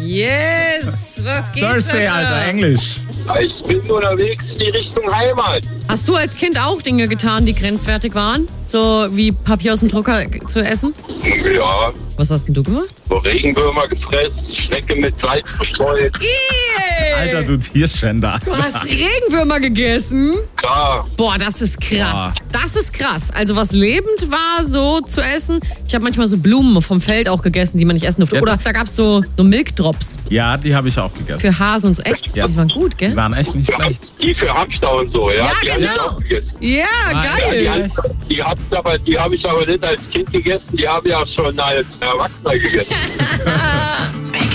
Yes! Was geht, Thursday, Sascha? Alter, Englisch. Ich bin unterwegs in die Richtung Heimat. Hast du als Kind auch Dinge getan, die grenzwertig waren? So wie Papier aus dem Drucker zu essen? Ja, Was hast denn du gemacht? so Regenwürmer gefressen, Schnecke mit Salz bestreut. Alter, du Tierschänder. Du hast Regenwürmer gegessen? Klar, Boah, das ist krass. Das ist krass. Also was lebend war, so zu essen. Ich habe manchmal so Blumen vom Feld auch gegessen, die man nicht essen durfte. Ja, Oder das- da gab es so Milkdrops Ja, die habe ich auch gegessen. für Hasen und so. Echt? Ja. Die waren gut, Die gell? waren echt nicht schlecht. die für Hamster und so, ja, Ja, die habe ich genau. auch gegessen. Ja, Nein, geil. Die habe ich aber nicht als Kind gegessen, die habe ich auch schon als Erwachsener gegessen.